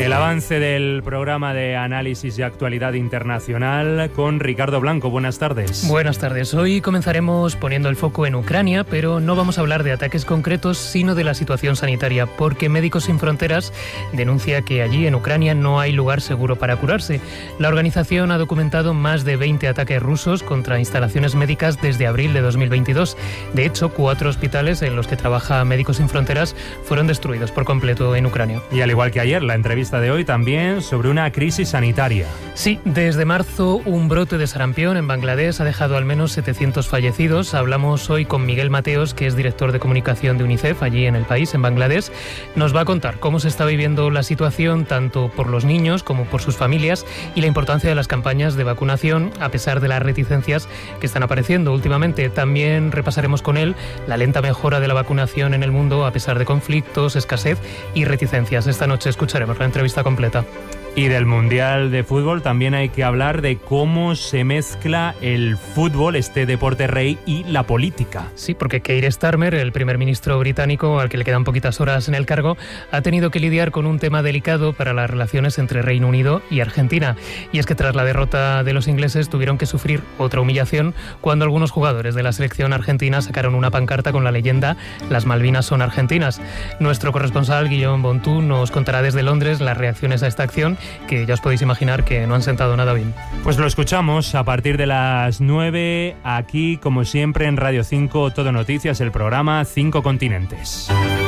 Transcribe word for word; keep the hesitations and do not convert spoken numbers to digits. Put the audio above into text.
El avance del programa de análisis y actualidad internacional con Ricardo Blanco. Buenas tardes. Buenas tardes. Hoy comenzaremos poniendo el foco en Ucrania, pero no vamos a hablar de ataques concretos, sino de la situación sanitaria, porque Médicos Sin Fronteras denuncia que allí en Ucrania no hay lugar seguro para curarse. La organización ha documentado más de veinte ataques rusos contra instalaciones médicas desde abril de dos mil veintidós. De hecho, cuatro hospitales en los que trabaja Médicos Sin Fronteras fueron destruidos por completo en Ucrania. Y al igual que ayer, la entrevista de hoy también sobre una crisis sanitaria. Sí, desde marzo un brote de sarampión en Bangladesh ha dejado al menos setecientos fallecidos. Hablamos hoy con Miguel Mateos, que es director de comunicación de UNICEF allí en el país, en Bangladesh. Nos va a contar cómo se está viviendo la situación tanto por los niños como por sus familias y la importancia de las campañas de vacunación a pesar de las reticencias que están apareciendo últimamente. También repasaremos con él la lenta mejora de la vacunación en el mundo a pesar de conflictos, escasez y reticencias. Esta noche escucharemos la entrevista completa. Y del Mundial de Fútbol también hay que hablar de cómo se mezcla el fútbol, este deporte rey, y la política. Sí, porque Keir Starmer, el primer ministro británico, al que le quedan poquitas horas en el cargo, ha tenido que lidiar con un tema delicado para las relaciones entre Reino Unido y Argentina. Y es que tras la derrota de los ingleses tuvieron que sufrir otra humillación cuando algunos jugadores de la selección argentina sacaron una pancarta con la leyenda «Las Malvinas son argentinas». Nuestro corresponsal, Guillaume Bontú, nos contará desde Londres las reacciones a esta acción, que ya os podéis imaginar que no han sentado nada bien. Pues lo escuchamos a partir de las nueve, aquí como siempre en Radio cinco, Todo Noticias, el programa Cinco Continentes.